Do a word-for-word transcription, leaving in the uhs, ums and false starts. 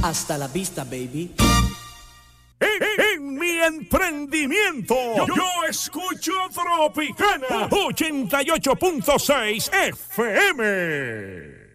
Hasta la vista, baby. En, en mi emprendimiento, yo, yo escucho Tropicana ochenta y ocho punto seis F M.